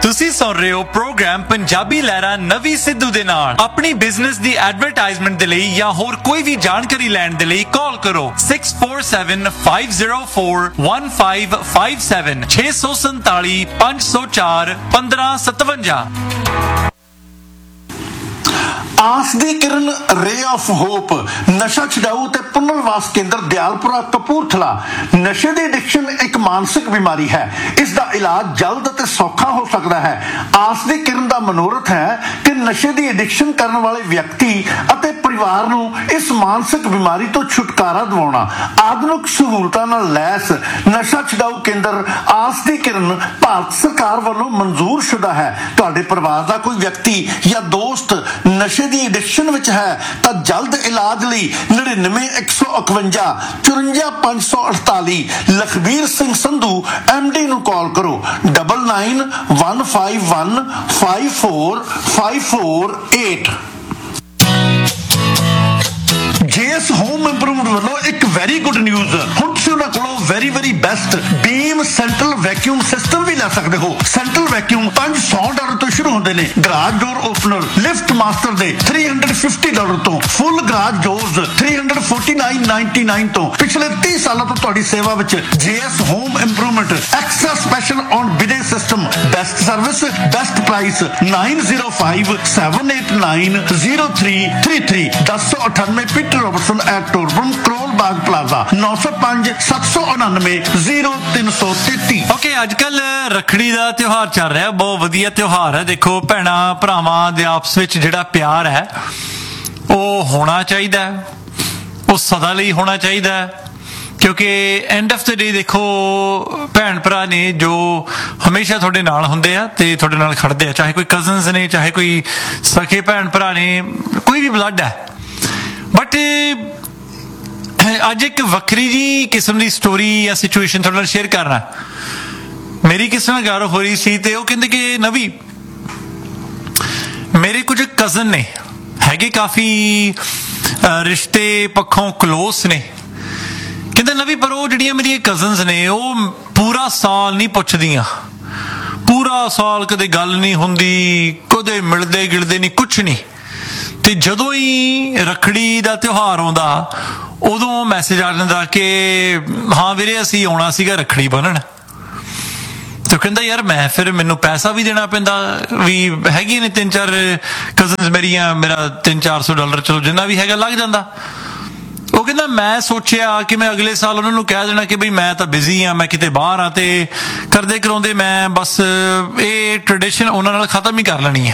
ਤੁਸੀਂ ਸੁਣ ਰਹੇ ਹੋ ਪ੍ਰੋਗਰਾਮ ਪੰਜਾਬੀ ਲਹਿਰਾਂ ਨਵੀਂ ਸਿੱਧੂ ਦੇ ਨਾਲ। ਆਪਣੀ ਬਿਜ਼ਨਸ ਦੀ ਐਡਵਰਟਾਈਜ਼ਮੈਂਟ ਦੇ ਲਈ ਜਾਂ ਹੋਰ ਕੋਈ ਵੀ ਜਾਣਕਾਰੀ ਲੈਣ ਦੇ ਲਈ ਕਾਲ ਕਰੋ 6475041557 647 504 1557। ਆਸ ਦੀ ਕਿਰਨ ਰੇ ਆਫ ਹੋਪ ਨਸ਼ਾ ਛਡਾਊ ਤੇ ਪੁਨਰਵਾਸ ਕੇਂਦਰ ਦਿਆਲਪੁਰਾ ਕਪੂਰਥਲਾ। ਨਸ਼ੇ ਦੀ ਐਡਿਕਸ਼ਨ ਇੱਕ ਮਾਨਸਿਕ ਬਿਮਾਰੀ ਹੈ। ਇਸ ਦਾ ਇਲਾਜ ਜਲਦ ਅਤੇ ਸੌਖਾ ਹੋ ਸਕਦਾ ਹੈ। ਆਸ ਦੀ ਕਿਰਨ ਦਾ ਮਨੋਰਥ ਹੈ ਕਿ ਨਸ਼ੇ ਦੀ ਐਡਿਕਸ਼ਨ ਕਰਨ ਵਾਲੇ ਵਿਅਕਤੀ ਅਤੇ ਪਰਿਵਾਰ ਨੂੰ ਇਸ ਮਾਨਸਿਕ ਬਿਮਾਰੀ ਤੋਂ ਛੁਟਕਾਰਾ ਦਿਵਾਉਣਾ। ਆਧੁਨਿਕ ਸਹੂਲਤਾਂ ਨਾਲ ਲੈਸ ਨਸ਼ਾ ਛਡਾਊ ਕੇਂਦਰ ਆਸ ਦੀ ਕਿਰਨ ਭਾਰਤ ਸਰਕਾਰ ਵੱਲੋਂ ਮਨਜ਼ੂਰ ਸ਼ੁਦਾ ਹੈ। ਤੁਹਾਡੇ ਪਰਿਵਾਰ ਦਾ ਕੋਈ ਵਿਅਕਤੀ ਜਾਂ ਦੋਸਤ ਨਸ਼ੇ ਦੀ ਐਡਿਕਸ਼ਨ ਵਿੱਚ ਹੈ ਤਾਂ ਜਲਦ ਇਲਾਜ ਲਈ 9915 54548 ਲਖਬੀਰ ਸਿੰਘ ਸੰਧੂ MD ਨੂੰ ਕਾਲ ਕਰੋ 9915515448। JS ਹੋਮ ਇੰਪਰੂਵਮੈਂਟ ਵੱਲੋਂ ਇੱਕ ਵੈਰੀ ਗੁੱਡ ਨਿਊਜ਼। ਹੁਣ ਤੁਸੀਂ ਉਹਨਾਂ ਕੋਲੋਂ ਵੈਰੀ ਬੈਸਟ ਬੀਮ ਸੈਂਟਰਲ ਵੈਕਿਊਮ ਸਿਸਟਮ ਵੀ ਲੈ ਸਕਦੇ ਹੋ। ਸੈਂਟਰਲ ਵੈਕਿਊਮ $500 ਤੋਂ ਸ਼ੁਰੂ ਹੁੰਦੇ ਨੇ। ਗਰਾਜ ਡੋਰ ਓਪਨਰ ਲਿਫਟ ਮਾਸਟਰ ਦੇ $350 ਤੋਂ, ਫੁੱਲ ਗਰਾਜ ਡੋਰਸ $349.99 ਤੋਂ। ਪਿਛਲੇ 30 ਸਾਲਾਂ ਤੋਂ ਤੁਹਾਡੀ ਸੇਵਾ ਵਿੱਚ JS home improvement extra special on ਬਿਡੇ system. Best service, best price. 9057890333 1098 Peter Robertson at ਟੋਰਬਨ Karol Bagh plaza 905-799-0333। Okay, ਅੱਜ ਕੱਲ ਰੱਖੜੀ ਦਾ ਤਿਉਹਾਰ ਚੱਲ ਰਿਹਾ। ਬਹੁਤ ਵਧੀਆ ਤਿਉਹਾਰ ਹੈ। ਦੇਖੋ, ਭੈਣਾਂ ਭਰਾਵਾਂ ਦੇ ਆਪਸ ਵਿੱਚ ਜਿਹੜਾ ਪਿਆਰ ਹੈ ਉਹ ਹੋਣਾ ਚਾਹੀਦਾ ਹੈ, ਉਹ ਸਦਾ ਲਈ ਹੋਣਾ ਚਾਹੀਦਾ ਹੈ। ਕਿਉਂਕਿ ਐਂਡ ਆਫ ਦ ਡੇ ਦੇਖੋ, ਭੈਣ ਭਰਾ ਨੇ ਜੋ ਹਮੇਸ਼ਾ ਤੁਹਾਡੇ ਨਾਲ ਹੁੰਦੇ ਆ ਤੇ ਤੁਹਾਡੇ ਨਾਲ ਖੜਦੇ ਆ, ਚਾਹੇ ਕੋਈ ਕਜ਼ਨਸ ਨੇ, ਚਾਹੇ ਕੋਈ ਸਕੇ ਭੈਣ ਭਰਾ ਨੇ, ਕੋਈ ਵੀ ਬਲੱਡ ਹੈ। ਬਟ ਅੱਜ ਇੱਕ ਵੱਖਰੀ ਜੀ ਕਿਸਮ ਦੀ ਸਟੋਰੀ ਜਾਂ ਸਿਚੁਏਸ਼ਨ ਤੁਹਾਡੇ ਨਾਲ ਸ਼ੇਅਰ ਕਰਨਾ। ਮੇਰੀ ਕਿਸੇ ਨਾਲ ਗੱਲ ਹੋ ਰਹੀ ਸੀ ਤੇ ਉਹ ਕਹਿੰਦੇ ਕਿ ਨਵੀ, ਮੇਰੇ ਕੁਝ ਕਜ਼ਨ ਨੇ, ਹੈਗੇ ਕਾਫੀ ਰਿਸ਼ਤੇ ਪੱਖੋਂ ਕਲੋਸ ਨੇ। ਕਹਿੰਦੇ ਨਵੀ, ਪਰ ਉਹ ਜਿਹੜੀਆਂ ਮੇਰੀਆਂ ਕਜ਼ਨਸ ਨੇ ਉਹ ਪੂਰਾ ਸਾਲ ਨਹੀਂ ਪੁੱਛਦੀਆਂ, ਪੂਰਾ ਸਾਲ ਕਦੇ ਗੱਲ ਨਹੀਂ ਹੁੰਦੀ, ਕਦੇ ਮਿਲਦੇ ਗਿਲਦੇ ਨਹੀਂ, ਕੁਛ ਨਹੀਂ। ਤੇ ਜਦੋਂ ਹੀ ਰੱਖੜੀ ਦਾ ਤਿਉਹਾਰ ਆਉਂਦਾ ਉਦੋਂ ਮੈਸੇਜ ਆ ਜਾਂਦਾ ਕਿ ਹਾਂ ਵੀਰੇ ਅਸੀਂ ਆਉਣਾ ਸੀਗਾ ਰੱਖੜੀ ਬੰਨ੍ਹਣ। ਤੇ ਕਹਿੰਦਾ ਯਾਰ ਮੈਂ ਫਿਰ ਮੈਨੂੰ ਪੈਸਾ ਵੀ ਦੇਣਾ ਪੈਂਦਾ, ਵੀ ਹੈਗੀਆਂ ਨੇ 3-4 ਕਜ਼ਨਸ ਮੇਰੀਆਂ, ਮੇਰਾ $300-400 ਚਲੋ ਜਿੰਨਾ ਵੀ ਹੈਗਾ ਲੱਗ ਜਾਂਦਾ। ਉਹ ਕਹਿੰਦਾ ਮੈਂ ਸੋਚਿਆ ਕਿ ਮੈਂ ਅਗਲੇ ਸਾਲ ਉਹਨਾਂ ਨੂੰ ਕਹਿ ਦੇਣਾ ਕਿ ਬਈ ਮੈਂ ਤਾਂ ਬਿਜ਼ੀ ਹਾਂ, ਮੈਂ ਕਿਤੇ ਬਾਹਰ ਹਾਂ, ਤੇ ਕਰਦੇ ਕਰਾਉਂਦੇ ਮੈਂ ਬਸ ਇਹ ਟ੍ਰੈਡੀਸ਼ਨ ਉਹਨਾਂ ਨਾਲ ਖਤਮ ਹੀ ਕਰ ਲੈਣੀ ਆ।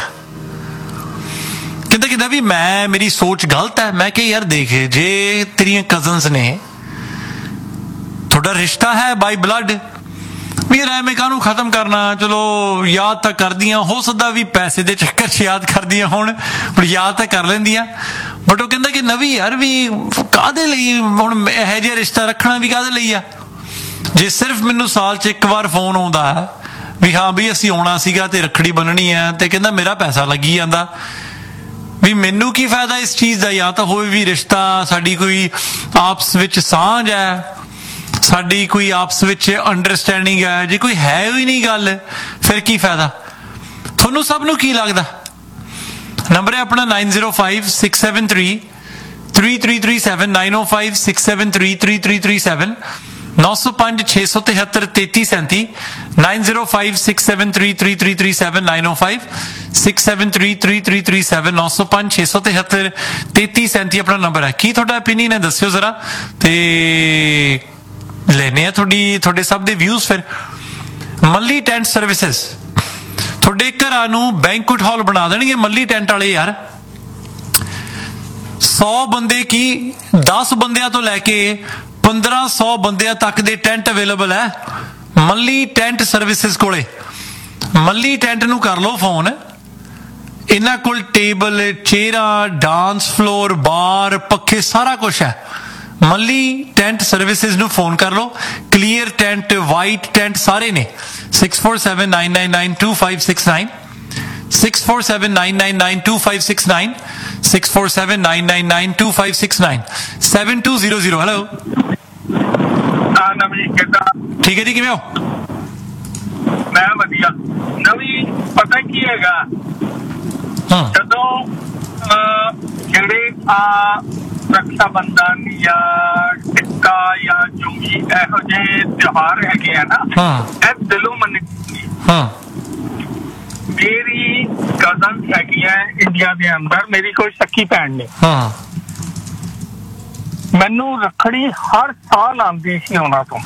ਕਹਿੰਦਾ ਵੀ ਮੇਰੀ ਸੋਚ ਗਲਤ ਹੈ। ਮੈਂ ਕਿਹਾ ਯਾਰ ਦੇਖ, ਜੇ ਤੇਰੀਆਂ ਕਜ਼ਨਸ ਨੇ, ਤੁਹਾਡਾ ਰਿਸ਼ਤਾ ਹੈ ਬਾਈ ਬਲੱਡ, ਵੀ ਯਾਰ ਐਵੇਂ ਕਾਹਨੂੰ ਖਤਮ ਕਰਨਾ। ਚਲੋ ਯਾਦ ਤਾਂ ਕਰਦੀਆਂ, ਹੋ ਸਕਦਾ ਵੀ ਪੈਸੇ ਦੇ ਚੱਕਰ 'ਚ ਯਾਦ ਕਰਦੀਆਂ ਹੁਣ, ਪਰ ਯਾਦ ਤਾਂ ਕਰ ਲੈਂਦੀਆਂ। ਬਟ ਉਹ ਕਹਿੰਦਾ ਕਿ ਨਵੀਂ ਯਾਰ ਵੀ ਕਾਹਦੇ ਲਈ ਹੁਣ ਇਹੋ ਜਿਹਾ ਰਿਸ਼ਤਾ ਰੱਖਣਾ, ਵੀ ਕਾਹਦੇ ਲਈ ਆ। ਜੇ ਸਿਰਫ ਮੈਨੂੰ ਸਾਲ 'ਚ ਇੱਕ ਵਾਰ ਫੋਨ ਆਉਂਦਾ ਵੀ ਹਾਂ ਵੀ ਅਸੀਂ ਆਉਣਾ ਸੀਗਾ ਤੇ ਰੱਖੜੀ ਬੰਨਣੀ ਆ, ਤੇ ਕਹਿੰਦਾ ਮੇਰਾ ਪੈਸਾ ਲੱਗੀ ਜਾਂਦਾ, ਵੀ ਮੈਨੂੰ ਕੀ ਫਾਇਦਾ ਇਸ ਚੀਜ਼ ਦਾ। ਜਾਂ ਤਾਂ ਹੋਵੇ ਵੀ ਰਿਸ਼ਤਾ ਸਾਡੀ ਕੋਈ ਆਪਸ ਵਿੱਚ ਸਾਂਝ ਹੈ, ਸਾਡੀ ਕੋਈ ਆਪਸ ਵਿੱਚ ਅੰਡਰਸਟੈਂਡਿੰਗ ਹੈ। ਜੇ ਕੋਈ ਹੈ ਹੀ ਨਹੀਂ ਗੱਲ, ਫਿਰ ਕੀ ਫਾਇਦਾ। ਤੁਹਾਨੂੰ ਸਭ ਨੂੰ ਕੀ ਲੱਗਦਾ? ਨੰਬਰ ਹੈ ਆਪਣਾ 9056733337 9056733337 905-673-3337 905-673-3337 905-673-3337 905-673-3337 ਆਪਣਾ ਨੰਬਰ ਹੈ। ਕੀ ਤੁਹਾਡਾ ਓਪੀਨੀਅਨ ਹੈ ਦੱਸਿਓ ਜ਼ਰਾ, ਤੇ ਲੈਣੇ ਆ ਤੁਹਾਡੇ ਸਭ ਦੇ ਵਿਊਜ਼। ਫਿਰ ਮੱਲੀ ਟੈਂਟ ਸਰਵਿਸਿਜ਼ ਤੁਹਾਡੇ ਘਰਾਂ ਨੂੰ ਬੈਂਕੁਏਟ ਹਾਲ ਬਣਾ ਦੇਣਗੇ ਮੱਲੀ ਟੈਂਟ ਵਾਲੇ। ਯਾਰ 100 ਬੰਦੇ ਕੀ 10 ਬੰਦਿਆਂ ਤੋਂ ਲੈ ਕੇ 1500 ਬੰਦਿਆਂ ਤੱਕ ਦੇ ਟੈਂਟ ਅਵੇਲੇਬਲ ਹੈ ਮੱਲੀ ਟੈਂਟ ਸਰਵਿਸਿਜ਼ ਕੋਲੇ। ਮੱਲੀ ਟੈਂਟ ਨੂੰ ਕਰ ਲਓ ਫੋਨ, ਇਹਨਾਂ ਕੋਲ ਟੇਬਲ, ਚੇਅਰਾਂ, ਡਾਂਸ ਫਲੋਰ, ਬਾਰ, ਪੱਖੇ, ਸਾਰਾ ਕੁਛ ਹੈ। ਮੱਲੀ ਟੈਂਟ ਸਰਵਿਸਿਜ਼ ਨੂੰ ਫੋਨ ਕਰ ਲਓ। ਕਲੀਅਰ ਟੈਂਟ, ਵਾਈਟ ਟੈਂਟ ਸਾਰੇ ਨੇ। 6479992569 6479992569 6479992569 7200। ਹੈਲੋ, ਨਵਜੀਤ ਕਿੱਦਾਂ? ਠੀਕ ਹੈ ਜੀ, ਕਿਵੇਂ ਹੋ? ਮੈਂ ਵਧੀਆ। ਨਵੀਂ ਪਤਾ ਕੀ ਹੈਗਾ, ਜਦੋਂ ਜਿਹੜੇ ਰਕਸ਼ਾ ਬੰਧਨ ਜਾਂ ਟਿੱਕਾ ਜਾਂ ਜੋ ਵੀ ਇਹੋ ਜਿਹੇ ਤਿਉਹਾਰ ਹੈਗੇ ਆ ਨਾ, ਇਹ ਦਿਲੋਂ ਮੰਨੇ। ਮੇਰੀ ਕਜ਼ਨ ਹੈਗੀ ਹੈ ਇੰਡੀਆ ਦੇ ਅੰਦਰ, ਮੇਰੀ ਕੋਈ ਸੱਕੀ ਭੈਣ ਨੇ। ਮੈਨੂੰ ਰੱਖੜੀ ਹਰ ਸਾਲ ਆਉਂਦੀ ਸੀ ਉਹਨਾਂ ਤੋਂ।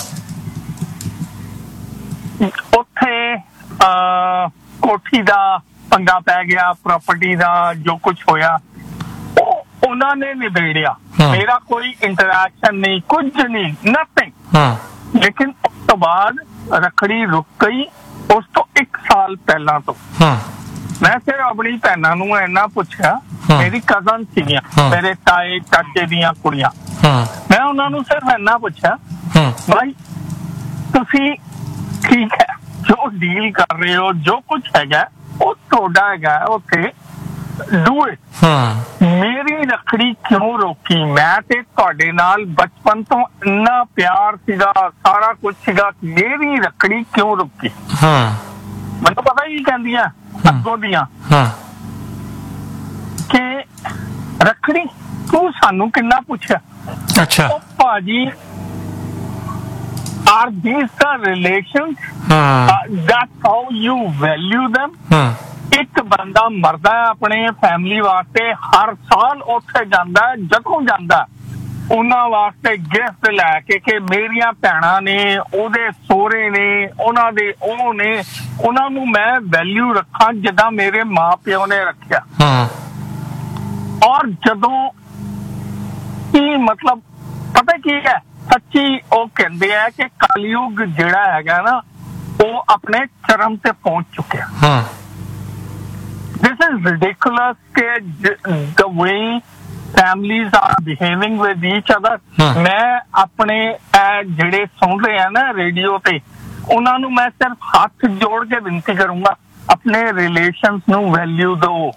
ਉੱਥੇ ਕੋਠੀ ਦਾ ਪੰਗਾ ਪੈ ਗਿਆ, ਪ੍ਰਾਪਰਟੀ ਦਾ ਜੋ ਕੁਛ ਹੋਇਆ ਉਹ ਉਹਨਾਂ ਨੇ ਨਿਬੇੜਿਆ। ਮੇਰਾ ਕੋਈ ਇੰਟਰੈਕਸ਼ਨ ਨਹੀਂ, ਕੁਝ ਨਹੀਂ, ਨਥਿੰਗ। ਲੇਕਿਨ ਉਸ ਤੋਂ ਬਾਅਦ ਰੱਖੜੀ ਰੁਕ ਗਈ। ਉਸ ਤੋਂ 1 ਸਾਲ ਪਹਿਲਾਂ ਤੋਂ ਮੈਂ ਫਿਰ ਆਪਣੀ ਭੈਣਾਂ ਨੂੰ ਇੰਨਾ ਪੁੱਛਿਆ, ਮੇਰੀ ਕਜ਼ਨ ਸੀਗੀਆਂ, ਮੇਰੇ ਤਾਏ ਚਾਚੇ ਦੀਆਂ ਕੁੜੀਆਂ, ਮੈਂ ਉਹਨਾਂ ਨੂੰ ਸਿਰਫ ਇੰਨਾ ਪੁੱਛਿਆ, ਭਾਈ ਤੁਸੀਂ ਠੀਕ ਹੈ ਜੋ ਡੀਲ ਕਰ ਰਹੇ ਹੋ, ਜੋ ਕੁਛ ਹੈਗਾ ਉਹ ਤੁਹਾਡਾ ਹੈਗਾ, ਉੱਥੇ ਡੂ ਇਟ। ਮੇਰੀ ਰੱਖੜੀ ਕਿਉਂ ਰੋਕੀ? ਮੈਂ ਤੇ ਤੁਹਾਡੇ ਨਾਲ ਬਚਪਨ ਤੋਂ ਇੰਨਾ ਪਿਆਰ ਸੀਗਾ, ਸਾਰਾ ਕੁਛ ਸੀਗਾ, ਮੇਰੀ ਰੱਖੜੀ ਕਿਉਂ ਰੋਕੀ? ਮੈਨੂੰ ਪਤਾ ਹੀ ਕਹਿੰਦੀਆਂ ਅੱਗੋਂ ਦੀਆਂ ਕਿ ਰੱਖੜੀ ਤੂੰ ਸਾਨੂੰ ਕਿੰਨਾ ਪੁੱਛਿਆ। ਅੱਛਾ ਭਾਜੀ, are these the relations? That's how you value them? ਇੱਕ ਬੰਦਾ ਮਰਦਾ ਹੈ ਆਪਣੇ ਫੈਮਿਲੀ ਵਾਸਤੇ, ਹਰ ਸਾਲ ਉੱਥੇ ਜਾਂਦਾ, ਜਦੋਂ ਜਾਂਦਾ ਉਹਨਾਂ ਵਾਸਤੇ ਗਿਫਟ ਲੈ ਕੇ ਮੇਰੀਆਂ ਭੈਣਾਂ ਨੇ, ਉਹਦੇ ਸਹੁਰੇ ਨੇ, ਉਹਨਾਂ ਦੇ ਉਹ ਨੇ, ਉਹਨਾਂ ਨੂੰ ਮੈਂ ਵੈਲਿਊ ਰੱਖਾਂ ਜਿੱਦਾਂ ਮੇਰੇ ਮਾਂ ਪਿਓ ਨੇ ਰੱਖਿਆ। ਔਰ ਜਦੋਂ ਕੀ ਮਤਲਬ ਪਤਾ ਕੀ ਹੈ, ਸੱਚੀ ਉਹ ਕਹਿੰਦੇ ਆ ਕਿ ਕਲਯੁਗ ਜਿਹੜਾ ਹੈਗਾ ਨਾ ਉਹ ਆਪਣੇ ਚਰਮ ਤੇ ਪਹੁੰਚ ਚੁੱਕਿਆ। This is ridiculous ਕਿ the way families are behaving with each other। ਮੈਂ ਆਪਣੇ ਜਿਹੜੇ ਸੁਣ ਰਹੇ ਆ ਨਾ ਰੇਡੀਓ ਤੇ, ਉਹਨਾਂ ਨੂੰ ਮੈਂ ਸਿਰਫ ਹੱਥ ਜੋੜ ਕੇ ਬੇਨਤੀ ਕਰੂੰਗਾ, ਆਪਣੇ ਰਿਲੇਸ਼ਨਸ ਨੂੰ ਵੈਲਿਊ ਦਿਓ।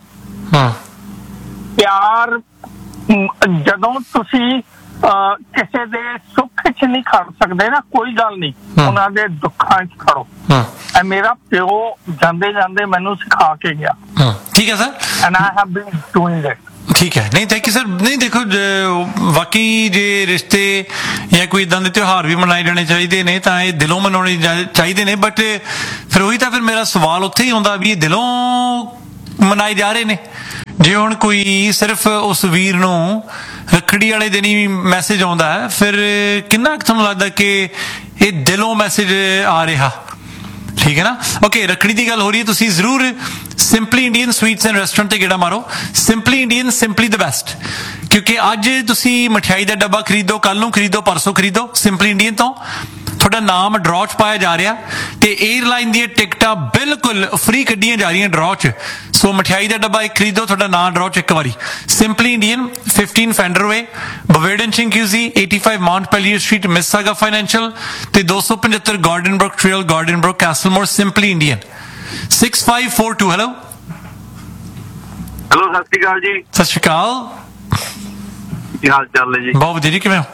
ਪਿਆਰ, ਜਦੋਂ ਤੁਸੀਂ ਕਿਸੇ ਦੇ ਸੁੱਖ 'ਚ ਨਹੀਂ ਖੜ ਸਕਦੇ ਨਾ, ਕੋਈ ਗੱਲ ਨਹੀਂ, ਉਹਨਾਂ ਦੇ ਦੁੱਖਾਂ 'ਚ ਖੜੋ। ਇਹ ਮੇਰਾ ਪਿਓ ਜਾਂਦੇ ਜਾਂਦੇ ਮੈਨੂੰ ਸਿਖਾ ਕੇ ਗਿਆ। ਠੀਕ ਹੈ sir, and I have been doing it. ਠੀਕ ਹੈ, ਨਹੀਂ ਥੈਂਕ ਯੂ ਸਰ। ਨਹੀਂ ਦੇਖੋ, ਵਾਕਈ ਜੇ ਰਿਸ਼ਤੇ ਜਾਂ ਕੋਈ ਇਦਾਂ ਦੇ ਤਿਉਹਾਰ ਵੀ ਮਨਾਏ ਜਾਣੇ ਚਾਹੀਦੇ ਨੇ ਤਾਂ ਇਹ ਦਿਲੋਂ ਮਨਾਉਣੇ ਚਾਹੀਦੇ ਨੇ, ਬਟ ਫਿਰ ਉਹੀ ਤਾਂ ਫਿਰ ਮੇਰਾ ਸਵਾਲ ਉੱਥੇ ਹੀ ਆਉਂਦਾ ਵੀ ਇਹ ਦਿਲੋਂ ਮਨਾਏ ਜਾ ਰਹੇ ਨੇ। ਜੇ ਹੁਣ ਕੋਈ ਸਿਰਫ ਉਸ ਵੀਰ ਨੂੰ ਰੱਖੜੀ ਵਾਲੇ ਦਿਨ ਹੀ ਮੈਸੇਜ ਆਉਂਦਾ ਹੈ, ਫਿਰ ਕਿੰਨਾ ਕੁ ਤੁਹਾਨੂੰ ਲੱਗਦਾ ਕਿ ਇਹ ਦਿਲੋਂ ਮੈਸੇਜ ਆ ਰਿਹਾ? ਠੀਕ ਹੈ ਨਾ। ਓਕੇ, ਰੱਖੜੀ ਦੀ ਗੱਲ ਹੋ ਰਹੀ ਹੈ, ਤੁਸੀਂ ਜ਼ਰੂਰ simply Indian sweets and restaurant ਤੇ ਗੇੜਾ ਮਾਰੋ। Simply Indian, simply the best. ਕਿਉਂਕਿ ਅੱਜ ਤੁਸੀਂ ਮਠਿਆਈ ਦਾ ਡੱਬਾ ਖਰੀਦੋ, ਕੱਲ ਨੂੰ ਖਰੀਦੋ, ਪਰਸੋਂ ਖਰੀਦੋ, ਸਿੰਪਲੀ ਇੰਡੀਅਨ ਤੋਂ ਤੁਹਾਡਾ ਨਾਮ ਡਰਾਅ 'ਚ ਪਾਇਆ ਜਾ ਰਿਹਾ ਤੇ 에ਅਰਲਾਈਨ ਦੀਆਂ ਟਿਕਟਾਂ ਬਿਲਕੁਲ ਫ੍ਰੀ ਕੱਢੀਆਂ ਜਾ ਰਹੀਆਂ ਡਰਾਅ 'ਚ। ਸੋ ਮਠਿਆਈ ਦਾ ਡੱਬਾ ਇੱਕ ਖਰੀਦੋ, ਤੁਹਾਡਾ ਨਾਮ ਡਰਾਅ 'ਚ ਇੱਕ ਵਾਰੀ। ਸਿੰਪਲੀ ਇੰਡੀਅਨ, 15 ਫੈਂਡਰ ਵੇ, ਬਵੇਡਨ ਚਿੰਕਿਊਜ਼ੀ, 85 ਮਾਊਂਟ ਪੈਲੀਅਰ ਸਟਰੀਟ, ਮਿਸਾਗਾ ਫਾਈਨੈਂਸ਼ੀਅਲ ਤੇ 275 garden Brook trail, garden Brook, ਕੈਸਲਮੋਰ। Simply Indian. 6542। Hello hello, ਸਤਿ ਸ਼੍ਰੀ ਅਕਾਲ ਜੀ। ਸਤਿ ਸ਼੍ਰੀ ਅਕਾਲ, ਕੀ ਹਾਲ ਚਾਲ ਹੈ ਜੀ? ਬਹੁਤ ਵਧੀਆ ਜੀ, ਕਿਵੇਂ ਹੋ?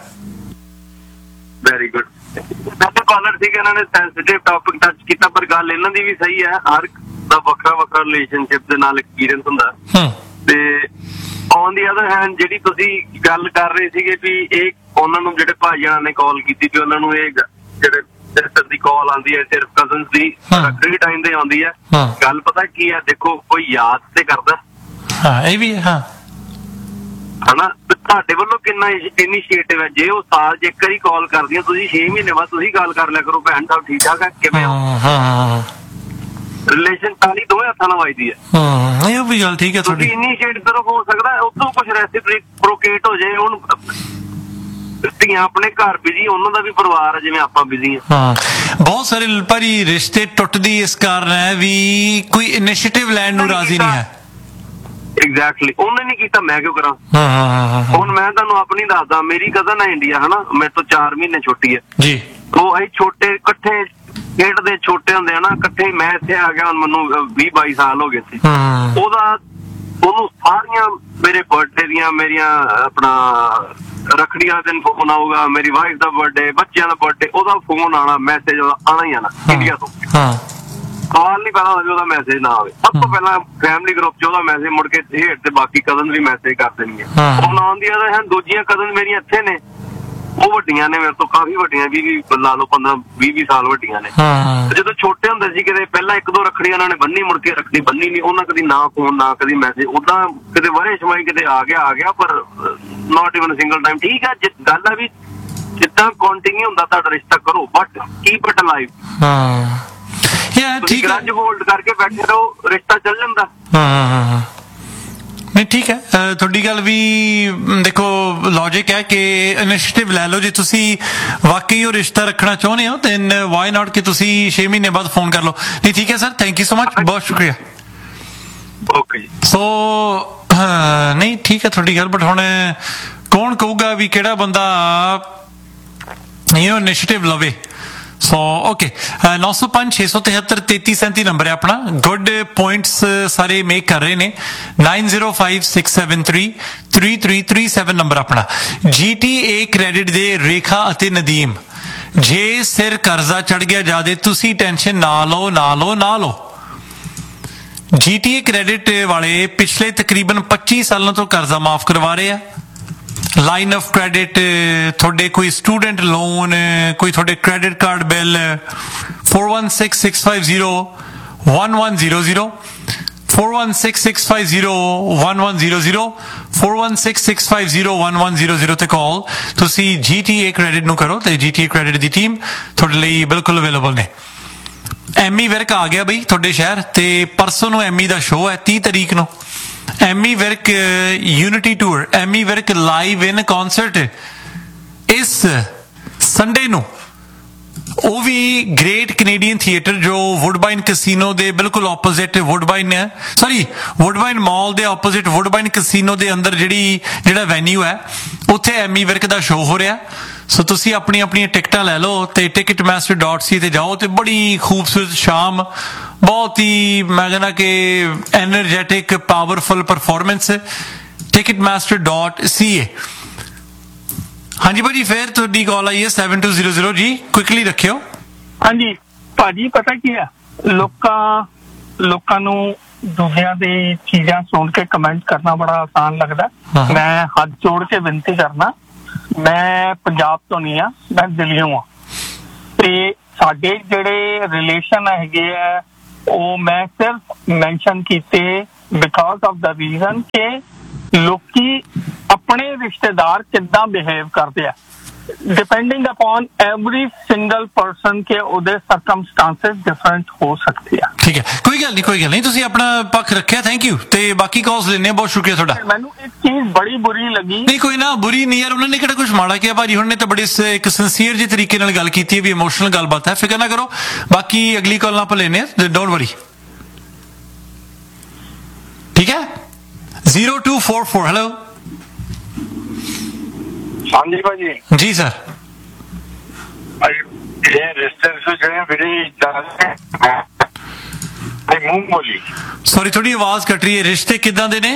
Very good. ਸਾਡੇ ਕਾਲਰ ਸੀਗੇ, ਇਹਨਾਂ ਨੇ ਸੈਂਸਿਟਿਵ ਟੌਪਿਕ ਟੱਚ ਕੀਤਾ, ਪਰ ਗੱਲ ਇਹਨਾਂ ਦੀ ਵੀ ਸਹੀ ਹੈ। ਹਰ ਦਾ ਵੱਖਰਾ ਵੱਖਰਾ ਰਿਲੇਸ਼ਨਸ਼ਿਪ ਦੇ ਨਾਲ ਐਕਸਪੀਰੀਅੰਸ ਹੁੰਦਾ। ਤੇ ਔਨ ਦੀ ਅਦਰ ਹੈਂਡ ਜਿਹੜੀ ਤੁਸੀਂ ਗੱਲ ਕਰ ਰਹੇ ਸੀਗੇ ਵੀ ਇਹ ਉਹਨਾਂ ਨੂੰ ਜਿਹੜੇ ਭਾਈਆਂ ਨੇ ਕਾਲ ਕੀਤੀ ਵੀ ਉਹਨਾਂ ਨੂੰ ਇਹ ਜਿਹੜੇ ਸਿਸਟਰ ਦੀ ਕਾਲ ਆਉਂਦੀ ਹੈ, ਸਿਰਫ ਕਜ਼ਨਸ ਦੀ ਰੱਖੜੀ ਟਾਈਮ ਤੇ ਆਉਂਦੀ ਹੈ। ਗੱਲ ਪਤਾ ਕੀ ਹੈ, ਦੇਖੋ ਕੋਈ ਯਾਦ ਤੇ ਕਰਦਾ। ਇਹ ਵੀ ਹੈ ਹਨਾ, ਤੁਹਾਡੇ ਵੱਲੋਂ ਕਿੰਨਾ ਇਨੀਸ਼ੀਏਟਿਵ ਹੈ। ਜੇ ਉਹ ਸਾਲ 'ਚ ਇੱਕ ਵਾਰੀ ਕਾਲ ਕਰਦੀਆਂ, ਤੁਸੀਂ 6 ਮਹੀਨੇ ਬਾਅਦ ਤੁਸੀਂ ਗੱਲ ਕਰ ਲਿਆ ਕਰੋ, ਭੈਣ ਸਾਹਿਬ ਠੀਕ ਠਾਕ ਹੈ, ਕਿਵੇਂ ਹੋ? ਰਿਲੇਸ਼ਨ ਤਾਲੀ ਦੋਵੇਂ ਹੱਥਾਂ ਨਾਲ ਵੱਜਦੀ ਹੈ। ਇਹ ਵੀ ਗੱਲ ਠੀਕ ਹੈ ਤੁਹਾਡੀ। ਤੁਸੀਂ ਇਨੀਸ਼ੀਏਟ ਕਰੋ, ਹੋ ਸਕਦਾ ਉਦੋਂ ਕੁਛ ਰੈਸਿਪਰੋਕੇਟ ਹੋ ਜਾਏ। ਹੁਣ ਧੀਆਂ ਆਪਣੇ ਘਰ ਬਿਜੀ, ਉਹਨਾਂ ਦਾ ਵੀ ਪਰਿਵਾਰ ਹੈ ਜਿਵੇਂ ਆਪਾਂ ਬਿਜੀ ਹਾਂ। ਬਹੁਤ ਸਾਰੇ ਭਾਜੀ ਰਿਸ਼ਤੇ ਟੁੱਟਦੀ ਇਸ ਕਾਰਨ ਹੈ ਵੀ ਕੋਈ ਇਨੀਸ਼ੀਏਟਿਵ ਲੈਣ ਨੂੰ ਰਾਜ਼ੀ ਨਹੀਂ ਹੈ। ਐਗਜ਼ੈਕਟਲੀ, ਉਹਨੇ ਨਹੀਂ ਕੀਤਾ, ਮੈਂ ਕਿਉਂ ਕਰਾਂ? ਹੁਣ ਮੈਂ ਤੁਹਾਨੂੰ ਆਪਣੀ ਦੱਸਦਾ, ਮੇਰੀ ਕਜ਼ਨ ਹੈ ਇੰਡੀਆ, ਹਨਾ, ਮੇਰੇ ਤੋਂ 4 ਮਹੀਨੇ ਛੋਟੀ ਹੈ ਜੀ। ਉਹ ਅਸੀਂ ਛੋਟੇ ਇਕੱਠੇ ਖੇਡਦੇ, ਛੋਟੇ ਹੁੰਦੇ ਹਨਾ ਇਕੱਠੇ। ਮੈਂ ਇੱਥੇ ਆ ਗਿਆ, ਹੁਣ ਮੈਨੂੰ 20-22 ਸਾਲ ਹੋ ਗਏ ਸੀ। ਉਹਨੂੰ ਸਾਰੀਆਂ ਮੇਰੇ ਬਰਥਡੇ ਦੀਆਂ, ਮੇਰੀਆਂ ਆਪਣਾ ਰੱਖੜੀ ਵਾਲੇ ਦਿਨ ਫੋਨ ਆਊਗਾ, ਮੇਰੀ ਵਾਈਫ ਦਾ ਬਰਥਡੇ, ਬੱਚਿਆਂ ਦਾ ਬਰਥਡੇ, ਉਹਦਾ ਫੋਨ ਆਉਣਾ, ਮੈਸੇਜ ਆਉਣਾ ਹੀ ਆਉਣਾ ਇੰਡੀਆ ਤੋਂ। ਸਵਾਲ ਨਹੀਂ ਪੈਦਾ ਹੁੰਦਾ ਵੀ ਉਹਦਾ ਮੈਸੇਜ ਨਾ ਆਵੇ। ਸਭ ਤੋਂ ਪਹਿਲਾਂ ਫੈਮਿਲੀ ਗਰੁੱਪ 'ਚ ਉਹਦਾ ਮੈਸੇਜ ਮੁੜ ਕੇ ਹੇਠ ਤੇ ਬਾਕੀ ਕਜ਼ਨ ਵੀ ਮੈਸੇਜ ਕਰ ਦੇਣਗੇ। ਹੁਣ ਆਉਣ ਦੀ ਹਨ ਦੂਜੀਆਂ ਕਜ਼ਨ ਮੇਰੀਆਂ ਇੱਥੇ ਨੇ, ਉਹ ਵੱਡੀਆਂ ਨੇ ਮੇਰੇ ਤੋਂ ਕਾਫੀ ਵੱਡੀਆਂ, 20 ਲਾ ਲਓ 15-20 ਸਾਲ ਵੱਡੀਆਂ ਨੇ। ਜਦੋਂ ਛੋਟੇ ਹੁੰਦੇ ਸੀ ਕਿਤੇ ਪਹਿਲਾਂ 1-2 ਰੱਖੜੀ ਉਹਨਾਂ ਨੇ ਬੰਨੀ, ਮੁੜ ਕੇ ਰੱਖੜੀ ਬੰਨੀ ਨਹੀਂ ਉਹਨਾਂ, ਕਦੀ ਨਾ ਫੋਨ ਨਾ ਕਦੀ ਮੈਸੇਜ, ਓਦਾਂ ਕਿਤੇ ਵਰੇ ਛਮਾਈ ਕਿਤੇ ਆ ਗਿਆ ਪਰ ਨਾਟ ਇਵਨ ਸਿੰਗਲ ਟਾਈਮ। ਠੀਕ ਹੈ, ਗੱਲ ਆ ਵੀ ਜਿੱਦਾਂ ਕੰਟੀਨਿਊ ਹੁੰਦਾ ਤੁਹਾਡਾ ਰਿਸ਼ਤਾ ਕਰੋ, ਬਟ ਕੀਪ ਇਟ ਅਲਾਈਵ। ਠੀਕ ਹੈ, ਗਰੰਜ ਹੋਲਡ ਕਰਕੇ ਬੈਠੇ ਰਹੋ, ਰਿਸ਼ਤਾ ਚੱਲ ਜਾਂਦਾ। ਨਹੀਂ ਠੀਕ ਹੈ, ਤੁਹਾਡੀ ਗੱਲ ਵੀ ਦੇਖੋ ਲੌਜਿਕ ਹੈ ਕਿ ਇਨੀਸ਼ੀਏਟਿਵ ਲੈ ਲਓ। ਜੇ ਤੁਸੀਂ ਵਾਕਈ ਉਹ ਰਿਸ਼ਤਾ ਰੱਖਣਾ ਚਾਹੁੰਦੇ ਹੋ then why not ਕਿ ਤੁਸੀਂ 6 ਮਹੀਨੇ ਬਾਅਦ ਫੋਨ ਕਰ ਲਓ। ਨਹੀਂ ਠੀਕ ਹੈ sir, thank you so much, ਬਹੁਤ ਸ਼ੁਕਰੀਆ। ਓਕੇ ਜੀ। ਸੋ ਨਹੀਂ ਠੀਕ ਹੈ ਤੁਹਾਡੀ ਗੱਲ, ਬਟ ਹੁਣ ਕੌਣ ਕਹੂਗਾ ਵੀ ਕਿਹੜਾ ਬੰਦਾ ਇਨੀਸ਼ੀਏਟਿਵ ਲਵੇ। ਸੋ ਓਕੇ, 905-673-3337 ਨੰਬਰ ਹੈ ਆਪਣਾ। ਗੁੱਡ ਪੁਆਇੰਟਸ ਸਾਰੇ ਮੇਕ ਕਰ ਰਹੇ ਨੇ। 9056733337 ਨੰਬਰ ਆਪਣਾ। GTA ਕ੍ਰੈਡਿਟ ਦੇ ਰੇਖਾ ਅਤੇ ਨਦੀਮ, ਜੇ ਸਿਰ ਕਰਜ਼ਾ ਚੜ ਗਿਆ ਜਾਦੇ ਤੁਸੀਂ ਟੈਨਸ਼ਨ ਨਾ ਲਓ। GTA ਕ੍ਰੈਡਿਟ ਵਾਲੇ ਪਿਛਲੇ ਤਕਰੀਬਨ 25 ਸਾਲਾਂ ਤੋਂ ਕਰਜ਼ਾ ਮਾਫ ਕਰਵਾ ਰਹੇ ਆ। ਲਾਈਨ ਆਫ ਕ੍ਰੈਡਿਟ, ਤੁਹਾਡੇ ਕੋਈ ਸਟੂਡੈਂਟ ਲੋਨ, ਕੋਈ ਤੁਹਾਡੇ ਕ੍ਰੈਡਿਟ ਕਾਰਡ ਬਿੱਲ, 4166501100 4166501100 4166501100 ਤੇ ਕਾਲ ਤੁਸੀਂ GTA ਕ੍ਰੈਡਿਟ ਨੂੰ ਕਰੋ ਤੇ GTA ਕ੍ਰੈਡਿਟ ਦੀ ਟੀਮ ਤੁਹਾਡੇ ਲਈ ਬਿਲਕੁਲ ਅਵੇਲੇਬਲ ਨੇ। ਐਮੀ ਵਿਰਕ ਆ ਗਿਆ ਬਈ ਤੁਹਾਡੇ ਸ਼ਹਿਰ ਤੇ ਪਰਸੋਂ ਨੂੰ ਐਮੀ ਦਾ ਸ਼ੋਅ ਹੈ 30 ਤਰੀਕ ਨੂੰ। Ammy Virk unity tour, Ammy Virk live ਇਨ ਕਨਸਰਟ ਇਸ ਸੰਡੇ ਨੂੰ। ਉਹ ਵੀ ਗ੍ਰੇਟ ਕੈਨੇਡੀਅਨ ਥੀਏਟਰ ਜੋ ਵੁੱਡਬਾਈਨ ਕਸੀਨੋ ਦੇ ਬਿਲਕੁਲ ਆਪੋਜ਼ਿਟ, ਵੁੱਡਬਾਈਨ ਮਾਲ ਦੇ ਆਪੋਜ਼ਿਟ ਵੁੱਡਬਾਈਨ ਕਸੀਨੋ ਦੇ ਅੰਦਰ ਜਿਹੜਾ ਵੈਨਿਊ ਹੈ ਉੱਥੇ ਐਮੀ ਵਿਰਕ ਦਾ ਸ਼ੋਅ ਹੋ ਰਿਹਾ। ਸੋ ਤੁਸੀਂ ਆਪਣੀਆਂ ਟਿਕਟਾਂ ਲੈ ਲਓ ਤੇ ticketmaster.ca ਤੇ ਜਾਓ ਤੇ ਬੜੀ ਖੂਬਸੂਰਤ ਸ਼ਾਮ, ਬਹੁਤ ਹੀ ਮੈਂ ਕਹਿੰਦਾ ਕਿ ਐਨਰਜੈਟਿਕ ਪਾਵਰਫੁਲ ਪਰਫਾਰਮੈਂਸ। ticketmaster.ca। ਹਾਂਜੀ ਭਾਜੀ, ਫੇਰ ਤੁਹਾਡੀ ਕਾਲ ਆਈ ਹੈ 7200 ਜੀ, ਕੁਇਕਲੀ ਰੱਖਿਓ। ਹਾਂਜੀ ਭਾਜੀ, ਪਤਾ ਕੀ ਹੈ, ਲੋਕਾਂ ਨੂੰ ਦੂਜਿਆਂ ਦੀ ਚੀਜ਼ਾਂ ਸੁਣ ਕੇ ਕਮੈਂਟ ਕਰਨਾ ਬੜਾ ਆਸਾਨ ਲੱਗਦਾ। ਮੈਂ ਹੱਥ ਜੋੜ ਕੇ ਬੇਨਤੀ ਕਰਨਾ, ਮੈਂ ਪੰਜਾਬ ਤੋਂ ਨਹੀਂ ਆ, ਮੈਂ ਦਿੱਲੀੋਂ ਆ ਤੇ ਸਾਡੇ ਜਿਹੜੇ ਰਿਲੇਸ਼ਨ ਹੈਗੇ ਆ ਉਹ ਮੈਂ ਸਿਰਫ ਮੈਂਸ਼ਨ ਕੀਤੇ ਬਿਕਾਜ਼ ਆਫ ਦਾ ਰੀਜ਼ਨ ਕਿ ਲੋਕੀ ਆਪਣੇ ਰਿਸ਼ਤੇਦਾਰ ਕਿੱਦਾਂ ਬਿਹੇਵ ਕਰਦੇ ਆ, depending upon every single person के ਉਹਦੇ ਸਰਕਮਸਟੈਂਸਸ ਡਿਫਰੈਂਟ ਹੋ ਸਕਦੇ ਆ। ਠੀਕ ਹੈ, ਕੋਈ ਗੱਲ ਨਹੀਂ ਤੁਸੀਂ ਆਪਣਾ ਪੱਖ ਰੱਖਿਆ, ਥੈਂਕ ਯੂ। ਤੇ ਬਾਕੀ ਕਾਲਸ ਲੈਣੇ, ਬਹੁਤ ਸ਼ੁਕਰੀਆ ਤੁਹਾਡਾ। ਮੈਨੂੰ ਇੱਕ ਚੀਜ਼ ਬੜੀ ਬੁਰੀ ਲੱਗੀ। ਨਹੀਂ ਕੋਈ ਨਾ, ਬੁਰੀ ਨਹੀਂ ਯਾਰ, ਉਹਨਾਂ ਨੇ ਕਿਹੜਾ ਕੁਝ ਮਾੜਾ ਕਿਹਾ ਭਾਜੀ, ਉਹਨਾਂ ਨੇ ਤਾਂ ਬੜੇ ਇੱਕ ਸਿੰਸੀਅਰ ਜਿਹੇ ਤਰੀਕੇ ਨਾਲ ਗੱਲ ਕੀਤੀ ਹੈ, ਵੀ ਇਮੋਸ਼ਨਲ ਗੱਲਬਾਤ ਹੈ, ਫਿਕਰ ਨਾ ਕਰੋ। ਬਾਕੀ ਅਗਲੀ ਕਾਲ ਆਪਾਂ ਲੈਣੇ ਆ, ਡੋਂਟ ਵਰੀ। ਠੀਕ ਹੈ, 0244 ਹੈਲੋ। ਹਾਂਜੀ ਭਾਜੀ। ਜੀ ਸਰ। ਇਹ ਰਿਸ਼ਤੇ ਜਿਹੜੇ ਵੀਰੇ ਮੂੰਹ ਬੋਲੀ, ਸੌਰੀ ਥੋੜੀ ਆਵਾਜ਼ ਕੱਟ ਰਹੀ ਹੈ। ਰਿਸ਼ਤੇ ਕਿੱਦਾਂ ਦੇ ਨੇ?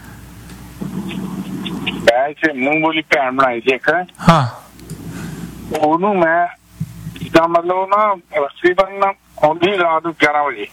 ਵੈਸੇ ਮੂੰਹ ਬੋਲੀ ਭੈਣ ਬਣਾਈ ਸੀ ਇੱਕ। ਹਾਂ, ਉਹਨੂੰ ਮੈਂ ਜਿੱਦਾਂ ਮਤਲਬ ਨਾ ਰੱਖੜੀ ਬੰਨ੍ਹਣ ਆਉਂਦੀ ਰਾਤ ਨੂੰ 11 ਵਜੇ।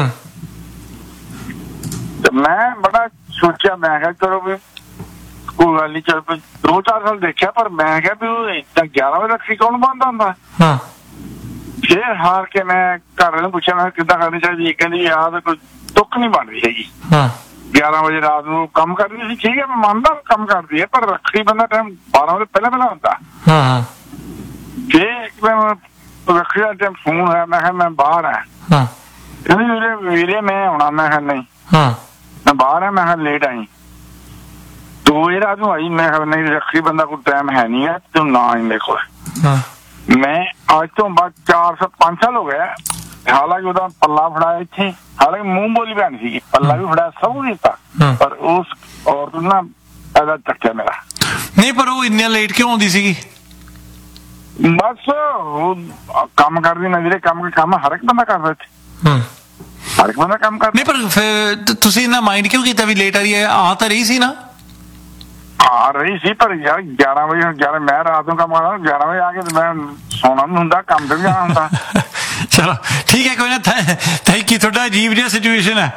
ਤੇ ਮੈਂ ਬੜਾ ਸੋਚਿਆ, ਮੈਂ ਕਿਹਾ ਚਲੋ ਵੀ ਕੋਈ ਗੱਲ ਨਹੀਂ, ਚਲ 2-4 ਸਾਲ ਦੇਖਿਆ, ਪਰ ਮੈਂ ਕਿਹਾ ਵੀ ਉਹ ਏਦਾਂ 11 ਵਜੇ ਰੱਖੜੀ ਕੌਣ ਬੰਨ੍ਹਦਾ ਹੁੰਦਾ। ਫਿਰ ਹਾਰ ਕੇ ਮੈਂ ਘਰ ਨੂੰ ਪੁੱਛਿਆ, ਮੈਂ ਕਿੱਦਾਂ ਕਰਨੀ ਚਾਹੀਦੀ? ਕਹਿੰਦੀ ਆਹ ਤਾਂ ਕੋਈ ਤੁੱਕ ਨਹੀਂ ਬਣ ਰਹੀ ਹੈਗੀ। 11 ਵਜੇ ਰਾਤ ਨੂੰ ਕੰਮ ਕਰਦੀ ਸੀ, ਠੀਕ ਹੈ ਮੈਂ ਮੰਨਦਾ ਕੰਮ ਕਰਦੀ ਹੈ, ਪਰ ਰੱਖੜੀ ਬੰਨ੍ਹਣ ਟਾਈਮ 12 ਵਜੇ ਪਹਿਲਾਂ ਹੁੰਦਾ। ਫਿਰ ਇੱਕ ਦਿਨ ਰੱਖੜੀ ਦਾ ਟਾਈਮ ਫੋਨ ਹੋਇਆ, ਮੈਂ ਕਿਹਾ ਮੈਂ ਬਾਹਰ ਆ। ਕਹਿੰਦੀ ਵੀਰੇ ਮੈਂ ਆਉਣਾ। ਮੈਂ ਕਿਹਾ ਨਹੀਂ, ਮੈਂ ਬਾਹਰ ਆ। ਮੈਂ ਕਿਹਾ ਲੇਟ ਆਈ। 2 ਵਜੇ ਰਾਤ ਨੂੰ ਆਈ। ਮੈਂ ਕਿਹਾ ਨਹੀਂ, ਰੱਖੜੀ ਬੰਦਾ ਕੋਈ ਟਾਈਮ ਹੈ ਨਹੀਂ ਹੈ, ਤੂੰ ਨਾ ਆਈ ਮੇਰੇ ਕੋਲ। ਮੈਂ ਅੱਜ ਤੋਂ ਬਾਅਦ 4-5 ਸਾਲ ਹੋ ਗਿਆ। ਹਾਲਾਂਕਿ ਉਹਦਾ ਪੱਲਾ ਫੜਾਇਆ ਇੱਥੇ, ਹਾਲਾਂਕਿ ਮੂੰਹ ਬੋਲੀ ਭੈਣ ਸੀਗੀ, ਪੱਲਾ ਵੀ ਫੜਾਇਆ, ਸਭ ਕੁਝ ਦਿੱਤਾ, ਪਰ ਉਸ ਔਰਤ ਨਾ ਇਹਦਾ ਚੱਕਿਆ ਮੇਰਾ। ਨਹੀਂ ਪਰ ਉਹ ਇੰਨਾ ਲੇਟ ਕਿਉਂ ਆਉਂਦੀ ਸੀਗੀ? ਬਸ ਉਹ ਕੰਮ ਕਰਦੀ ਨਾ ਵੀਰੇ, ਕੰਮ ਹਰ ਇੱਕ ਬੰਦਾ ਕਰਦਾ ਇੱਥੇ, ਹਰ ਇੱਕ ਬੰਦਾ ਕੰਮ ਕਰਦਾ। ਨਹੀਂ ਪਰ ਫਿਰ ਤੁਸੀਂ ਇੰਨਾ ਮਾਈਂਡ ਕਿਉਂ ਕੀਤਾ ਵੀ ਲੇਟ ਆ ਰਹੀ ਹੈ? ਆ ਤਾਂ ਰਹੀ ਸੀ ਨਾ। ਆ ਰਹੀ ਸੀ, ਪਰ ਯਾਰ 11 ਵਜੇ ਮੈਂ ਰਾਤ ਨੂੰ ਕੰਮ ਕਰਦਾ, 11 ਵਜੇ ਆ ਕੇ ਮੈਂ ਸੌਣਾ ਵੀ ਹੁੰਦਾ, ਕੰਮ ਤੇ ਵੀ ਜਾਣਾ ਹੁੰਦਾ। ਚਲੋ ਠੀਕ ਹੈ, ਕੋਈ ਨਾ। Thank you. ਤੁਹਾਡਾ ਅਜੀਬ ਜਿਹਾ ਸਿਚੁਏਸ਼ਨ ਹੈ,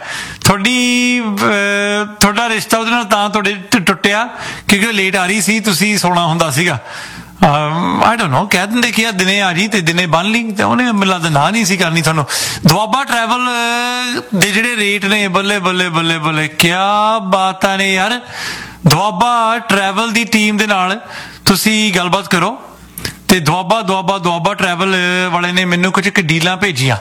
ਤੁਹਾਡਾ ਰਿਸ਼ਤਾ ਉਹਦੇ ਨਾਲ ਤਾਂ ਤੁਹਾਡੇ ਟੁੱਟਿਆ ਕਿਉਂਕਿ ਉਹ ਲੇਟ ਆ ਰਹੀ ਸੀ, ਤੁਸੀਂ ਸੋਣਾ ਹੁੰਦਾ ਸੀਗਾ। ਆਈ ਡੋਨਟ ਨੋ, ਕਹਿ ਦਿੰਦੇ ਕਿ ਯਾਰ ਦਿਨੇ ਆ ਜੀ ਤੇ ਦਿਨੇ ਬੰਨ ਲਈ, ਤੇ ਉਹਨੇ ਮੈਨੂੰ ਲੱਗਦਾ ਨਾ ਨਹੀਂ ਸੀ ਕਰਨੀ ਤੁਹਾਨੂੰ। ਦੁਆਬਾ ਟਰੈਵਲ ਦੇ ਜਿਹੜੇ ਰੇਟ ਨੇ, ਬੱਲੇ ਬੱਲੇ ਬੱਲੇ ਬੱਲੇ, ਕਿਆ ਬਾਤਾਂ ਨੇ ਯਾਰ। ਦੁਆਬਾ ਟਰੈਵਲ ਦੀ ਟੀਮ ਦੇ ਨਾਲ ਤੁਸੀਂ ਗੱਲਬਾਤ ਕਰੋ, ਤੇ ਦੁਆਬਾ ਟਰੈਵਲ ਵਾਲੇ ਨੇ ਮੈਨੂੰ ਕੁਝ ਕੁ ਡੀਲਾਂ ਭੇਜੀਆਂ।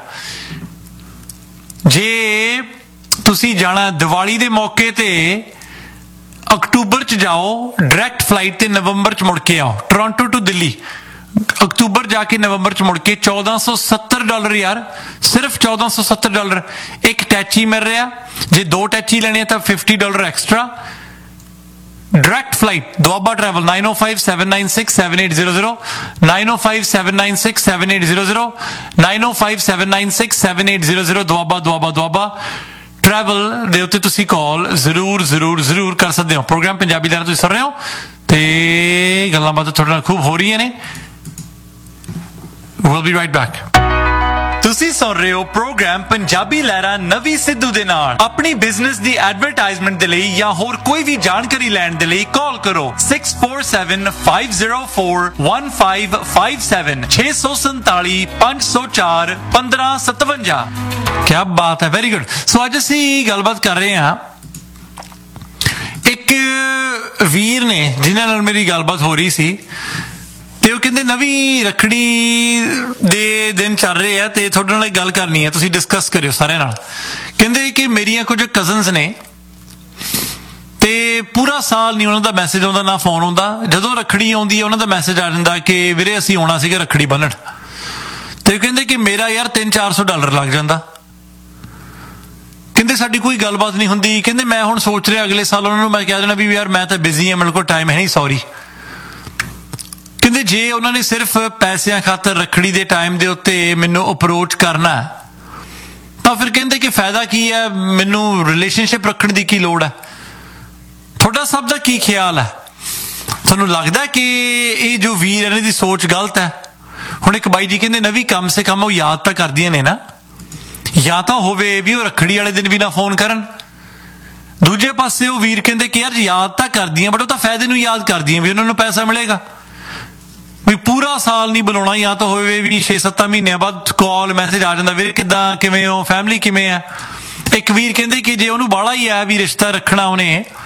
ਜੇ ਤੁਸੀਂ ਜਾਣਾ ਦੀਵਾਲੀ ਦੇ ਮੌਕੇ ਤੇ ਅਕਤੂਬਰ ਚ ਜਾਓ, ਡਾਇਰੈਕਟ ਫਲਾਈਟ ਤੇ ਨਵੰਬਰ ਚ ਮੁੜ ਕੇ ਆਓ, ਟੋਰਾਂਟੋ ਟੂ ਦਿੱਲੀ। ਅਕਤੂਬਰ ਜਾ ਕੇ ਨਵੰਬਰ ਚ ਮੁੜ ਕੇ $1470 ਯਾਰ, ਸਿਰਫ $1470। ਇੱਕ ਟੈਚੀ ਮਿਲ ਰਿਹਾ, ਜੇ 2 ਟੈਚੀ ਲੈਣੇ ਤਾਂ $50 extra. Direct flight Doaba travel 9057967800 9057967800 9057967800 Doaba travel ਦੇ ਉੱਤੇ ਤੁਸੀਂ ਕਾਲ ਜ਼ਰੂਰ ਕਰ ਸਕਦੇ ਹੋ। ਪ੍ਰੋਗਰਾਮ ਪੰਜਾਬੀ ਲਹਿਰਾਂ ਤੁਸੀਂ ਸੁਣ ਰਹੇ ਹੋ ਤੇ ਗੱਲਾਂ ਬਾਤਾਂ ਤੁਹਾਡੇ ਨਾਲ ਖੂਬ ਹੋ ਰਹੀਆਂ ਨੇ। We'll be right back. ਤੁਸੀਂ ਸੁਣ ਰਹੇ ਹੋ ਪ੍ਰੋਗਰਾਮ ਪੰਜਾਬੀ ਲਹਿਰਾਂ ਨਵੀਂ ਸਿੱਧੂ ਦੇ ਨਾਲ। ਆਪਣੀ ਬਿਜ਼ਨਸ ਦੀ ਐਡਵਰਟਾਈਜ਼ਮੈਂਟ ਦੇ ਲਈ ਜਾਂ ਹੋਰ ਕੋਈ ਵੀ ਜਾਣਕਾਰੀ ਲੈਣ ਦੇ ਲਈ ਕਾਲ ਕਰੋ 6475041557 647-504-1557। ਕਿਆ ਬਾਤ ਹੈ, ਵੈਰੀ ਗੁੱਡ। ਸੋ ਅੱਜ ਅਸੀਂ ਗੱਲਬਾਤ ਕਰ ਰਹੇ ਹਾਂ, ਇੱਕ ਵੀਰ ਨੇ ਜਿਨ੍ਹਾਂ ਨਾਲ ਮੇਰੀ ਗੱਲਬਾਤ ਹੋ ਰਹੀ ਸੀ ਤੇ ਉਹ ਕਹਿੰਦੇ ਨਵੀਂ ਰੱਖੜੀ ਦੇ ਦਿਨ ਚੱਲ ਰਹੇ ਆ ਤੇ ਤੁਹਾਡੇ ਨਾਲ ਗੱਲ ਕਰਨੀ ਹੈ, ਤੁਸੀਂ ਡਿਸਕਸ ਕਰਿਓ ਸਾਰਿਆਂ ਨਾਲ। ਕਹਿੰਦੇ ਕਿ ਮੇਰੀਆਂ ਕੁਝ ਕਜ਼ਨਸ ਨੇ ਤੇ ਪੂਰਾ ਸਾਲ ਨਹੀਂ ਉਹਨਾਂ ਦਾ ਮੈਸੇਜ ਆਉਂਦਾ, ਨਾ ਫੋਨ ਆਉਂਦਾ। ਜਦੋਂ ਰੱਖੜੀ ਆਉਂਦੀ ਹੈ ਉਹਨਾਂ ਦਾ ਮੈਸੇਜ ਆ ਜਾਂਦਾ ਕਿ ਵੀਰੇ ਅਸੀਂ ਆਉਣਾ ਸੀਗਾ ਰੱਖੜੀ ਬੰਨ੍ਹਣ, ਤੇ ਕਹਿੰਦੇ ਕਿ ਮੇਰਾ ਯਾਰ $300-400 ਲੱਗ ਜਾਂਦਾ। ਕਹਿੰਦੇ ਸਾਡੀ ਕੋਈ ਗੱਲਬਾਤ ਨਹੀਂ ਹੁੰਦੀ। ਕਹਿੰਦੇ ਮੈਂ ਹੁਣ ਸੋਚ ਰਿਹਾ ਅਗਲੇ ਸਾਲ ਉਹਨਾਂ ਨੂੰ ਮੈਂ ਕਹਿ ਦੇਣਾ ਵੀ ਯਾਰ ਮੈਂ ਤਾਂ ਬਿਜ਼ੀ ਹਾਂ, ਮੇਰੇ ਕੋਲ ਟਾਈਮ ਹੈ ਨਹੀਂ, ਸੌਰੀ। ਕਹਿੰਦੇ ਜੇ ਉਹਨਾਂ ਨੇ ਸਿਰਫ ਪੈਸਿਆਂ ਖਾਤਰ ਰੱਖੜੀ ਦੇ ਟਾਈਮ ਦੇ ਉੱਤੇ ਮੈਨੂੰ ਅਪਰੋਚ ਕਰਨਾ ਤਾਂ ਫਿਰ ਕਹਿੰਦੇ ਕਿ ਫਾਇਦਾ ਕੀ ਹੈ, ਮੈਨੂੰ ਰਿਲੇਸ਼ਨਸ਼ਿਪ ਰੱਖਣ ਦੀ ਕੀ ਲੋੜ ਹੈ। ਤੁਹਾਡਾ ਸਭ ਦਾ ਕੀ ਖਿਆਲ ਹੈ? ਤੁਹਾਨੂੰ ਲੱਗਦਾ ਕਿ ਇਹ ਜੋ ਵੀਰ ਇਹਨਾਂ ਦੀ ਸੋਚ ਗਲਤ ਹੈ? ਹੁਣ ਇੱਕ ਬਾਈ ਜੀ ਕਹਿੰਦੇ ਨਵੀਂ ਕਮ ਸੇ ਕਮ ਉਹ ਯਾਦ ਤਾਂ ਕਰਦੀਆਂ ਨੇ ਨਾ, ਜਾਂ ਤਾਂ ਹੋਵੇ ਵੀ ਉਹ ਰੱਖੜੀ ਵਾਲੇ ਦਿਨ ਵੀ ਨਾ ਫੋਨ ਕਰਨ। ਦੂਜੇ ਪਾਸੇ ਉਹ ਵੀਰ ਕਹਿੰਦੇ ਕਿ ਯਾਰ ਯਾਦ ਤਾਂ ਕਰਦੀਆਂ ਬਟ ਉਹ ਤਾਂ ਫਾਇਦੇ ਨੂੰ ਯਾਦ ਕਰਦੀਆਂ ਵੀ ਉਹਨਾਂ ਨੂੰ ਪੈਸਾ ਮਿਲੇਗਾ, ਵੀ ਪੂਰਾ ਸਾਲ ਨਹੀਂ ਬੁਲਾਉਣਾ। ਜਾਂ ਤਾਂ ਹੋਵੇ ਵੀ 6-7 ਮਹੀਨਿਆਂ ਬਾਅਦ ਕਾਲ ਮੈਸੇਜ ਆ ਜਾਂਦਾ, ਵੀਰ ਕਿੱਦਾਂ, ਕਿਵੇਂ ਹੋ, ਫੈਮਿਲੀ ਕਿਵੇਂ ਆ। ਇੱਕ ਵੀਰ ਕਹਿੰਦੇ ਕਿ ਜੇ ਉਹਨੂੰ ਬਾਹਲਾ ਹੀ ਆ ਵੀ ਰਿਸ਼ਤਾ ਰੱਖਣਾ ਉਹਨੇ